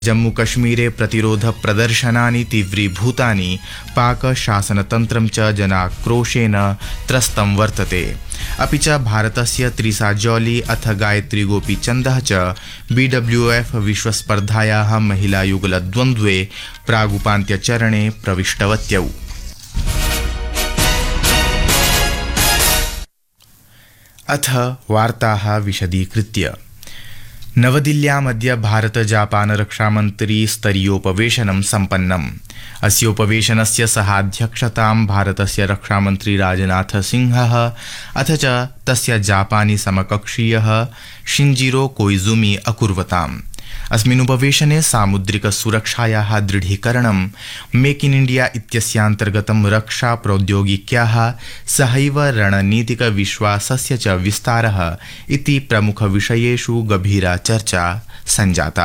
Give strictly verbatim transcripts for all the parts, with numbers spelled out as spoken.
जम्मूकश्मीरे प्रतिरोधप्रदर्शनानि तीव्रीभूतानि पाकशासनतन्त्रं च जनाक्रोशेन त्रस्तं वर्तते। अपि च भारतस्य त्रिसा जौली अथ गायत्री गोपीचन्दः च बी डब्ल्यू एफ विश्वस्पर्धायाः महिलायुगलद्वन्द्वे प्रागुपान्त्यचरणे प्रविष्टवत्यौ। अथ वार्ताः विशदीकृत्य। नवदिल्ल्यामद्य भारत जापान रक्षामन्त्री स्तरीयोपवेशनं सम्पन्नम्। अस्योपवेशनस्य सहाध्यक्षतां भारतस्य रक्षामन्त्री राजनाथ सिंहः अथ च तस्य जापानी समकक्षीयः शिंजिरो कोइजुमी अकुर्वताम्। अस्मिन् उपवेशने सामुद्रिक सुरक्षायाः दृढीकरणं, मेक इन इंडिया इत्यस्यान्तर्गतं रक्षा प्रौद्योगिक्याः सहैव रणनीतिक विश्वासस्य च विस्तारः इति प्रमुखविषयेषु गभीरा चर्चा सञ्जाता।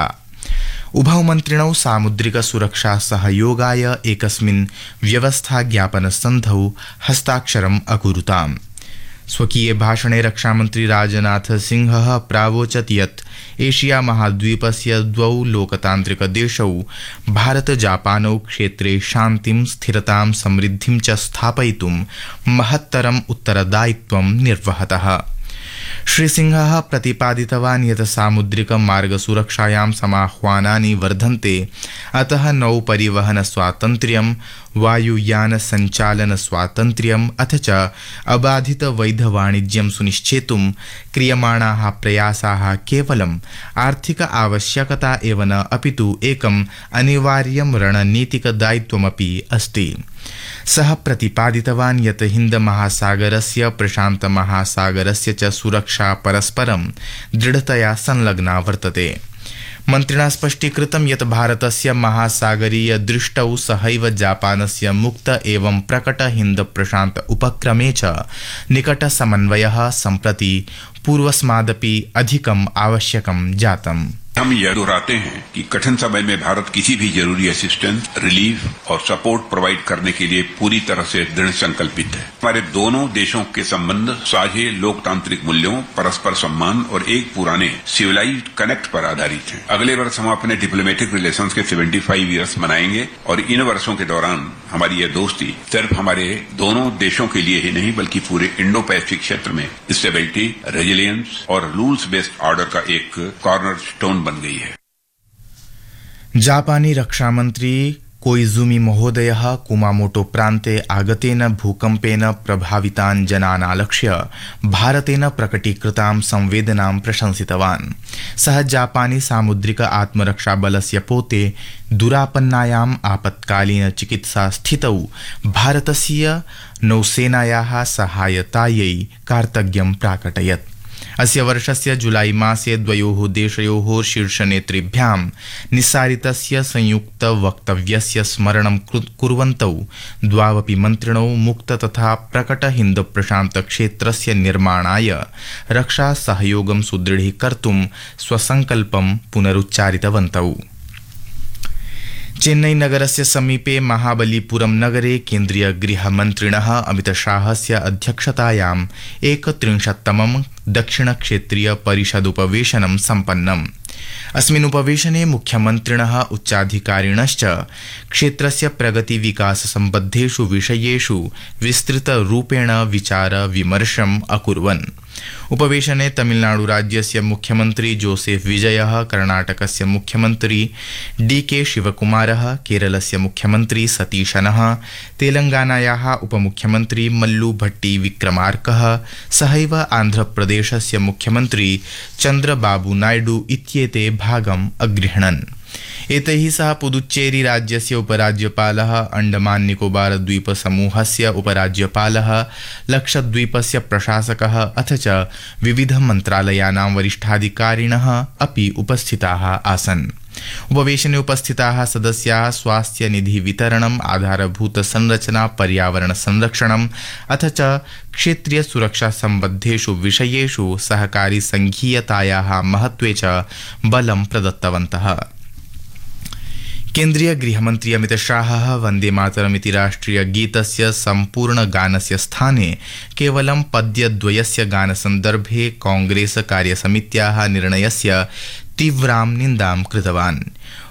उभौ मन्त्रिणौ सामुद्रिक सुरक्षा सहयोगाय एकस्मिन् व्यवस्था ज्ञापन सन्धौ हस्ताक्षरम् अकुरुताम्। स्वकीये भाषणे रक्षामन्त्री राजनाथ सिंहः प्रावोचत् यत् एशिया महाद्वीपस्य द्वौ लोकतान्त्रिकदेशौ भारत जापानौ क्षेत्रे शान्तिं, स्थिरतां, समृद्धिं च स्थापयितुं महत्तरम् उत्तरदायित्वं निर्वहतः। श्रीसिंहः प्रतिपादितवान् यत् सामुद्रिक मार्गसुरक्षायां समाह्वानानि वर्धन्ते, अतः नौपरिवहन स्वातन्त्र्यं, वायुयान सञ्चालन स्वातन्त्र्यम् अथ च अबाधित वैधवाणिज्यं सुनिश्चेतुं क्रियमाणाः प्रयासाः केवलम् आर्थिक आवश्यकता एव न अपितु एकम् अनिवार्यं रणनीतिक दायित्वमपि अस्ति। सः प्रतिपादितवान् यत् हिन्दमहासागरस्य, प्रशान्तमहासागरस्य च सुरक्षा परस्परं दृढतया संलग्ना वर्तते। मन्त्रिणा स्पष्टीकृतं यत् भारतस्य महासागरीय दृष्टौ सहैव जापानस्य मुक्त एवं प्रकट हिन्द प्रशान्त उपक्रमे च निकट समन्वयः सम्प्रति पूर्वस्मादपि अधिकम् आवश्यकं जातम्। हम यह दोहराते हैं कि कठिन समय में भारत किसी भी जरूरी असिस्टेंस, रिलीफ और सपोर्ट प्रोवाइड करने के लिए पूरी तरह से दृढ़ संकल्पित है। हमारे दोनों देशों के संबंध साझे लोकतांत्रिक मूल्यों, परस्पर सम्मान और एक पुराने सिविलाइज्ड कनेक्ट पर आधारित हैं। अगले वर्ष हम अपने डिप्लोमेटिक रिलेशंस के पचहत्तर इयर्स मनाएंगे और इन वर्षों के दौरान हमारी यह दोस्ती सिर्फ हमारे दोनों देशों के लिए ही नहीं बल्कि पूरे इंडो पैसिफिक क्षेत्र में स्टेबिलिटी, रेजिलियंस और रूल्स बेस्ड ऑर्डर का एक कॉर्नर स्टोन बन गई है। जापानी रक्षामन्त्री कोइजुमी महोदयः कुमामोटो प्रान्ते आगतेन भूकम्पेन प्रभावितान् जनान् आलक्ष्य भारतेन प्रकटीकृतां संवेदनां प्रशंसितवान्। सः जापानी सामुद्रिक आत्मरक्षाबलस्य पोते दुरापन्नायाम् आपत्कालीन चिकित्सा स्थितौ भारतस्य नौसेनायाः सहायतायै कार्तज्ञं प्राकटयत्। अस्य वर्षस्य जुलाई मासे द्वयोः देशयोः शीर्षनेतृभ्यां निस्सारितस्य संयुक्त वक्तव्यस्य स्मरणं कुर्वन्तौ द्वावपि मन्त्रिणौ मुक्त तथा प्रकट हिन्द प्रशान्त क्षेत्रस्य निर्माणाय रक्षा सहयोगं सुदृढीकर्तुं स्वसंकल्पं पुनरुच्चारितवन्तौ। चेन्नई नगरस्य समीपे महाबलीपुरम नगरे केन्द्रीय गृहमन्त्रिणः अमितशाहस्य अध्यक्षतायाम् एकत्रिंशत्तमं दक्षिणक्षेत्रीय परिषदुपवेशनं सम्पन्नम्। अस्मिन् उपवेशने मुख्यमन्त्रिणः उच्चाधिकारिणश्च क्षेत्रस्य प्रगति विकास सम्बद्धेषु विषयेषु विस्तृतरूपेण विचार विमर्शम् अकुर्वन्। उपवेशने तमिलनाडुराज्यस्य मुख्यमन्त्री जोसेफ विजयः, कर्णाटकस्य मुख्यमन्त्री डी के शिवकुमारः, केरलस्य मुख्यमन्त्री सतीशनः, तेलंगानायाः उपमुख्यमन्त्री मल्लू भट्टी विक्रमार्कः सहैव आन्ध्रप्रदेशस्य मुख्यमन्त्री चन्द्रबाबू नायडू इत्येते भागम् अगृह्णन्। एतैः सह पुदुच्चेरी राज्यस्य उपराज्यपालः, अंडमान निकोबार द्वीप समूहस्य उपराज्यपालः, लक्षद्वीपस्य प्रशासकः अथ च विविध मन्त्रालयानां वरिष्ठाधिकारिणः अपि उपस्थिताः आसन्। उपवेशने उपस्थिताः सदस्याः स्वास्थ्य निधि वितरणम्, आधारभूत संरचना, पर्यावरण संरक्षणम् अथ च क्षेत्रीय सुरक्षा सम्बद्धेषु विषयेषु सहकारी संघीयतायाः महत्त्वे च बलं प्रदत्तवन्तः। केन्द्रीय गृहमन्त्री अमितशाहः वन्दे मातरमिति राष्ट्रिय गीतस्य सम्पूर्ण गानस्य स्थाने केवलं पद्यद्वयस्य गानसन्दर्भे कांग्रेस कार्यसमित्याः निर्णयस्य तीव्रां निन्दां कृतवान्।